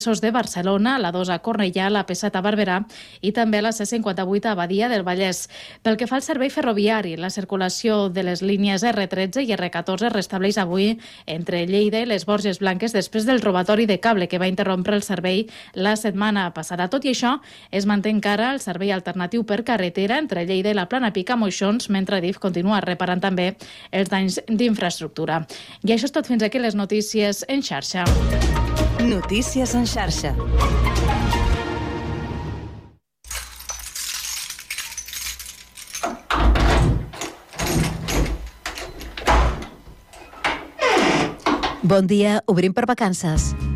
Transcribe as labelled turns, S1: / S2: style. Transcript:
S1: accessos de Barcelona, la 2 a Cornellà, la P7 a Barberà i també la C58 a Badia del Vallès. Pel que fa al servei ferroviari, la circulació de les línies R13 i R14 es restableix avui entre Lleida i les Borges Blanques després del robatori de cable que va interrompre el servei la setmana passada. Tot i això, es manté encara el servei alternatiu per carretera entre Lleida i la Plana Pica Moixons, mentre DIF continua reparant també els danys d'infraestructura. I això és tot fins aquí les notícies en xarxa.
S2: Notícies en xarxa.
S3: Bon dia, obrim per vacances.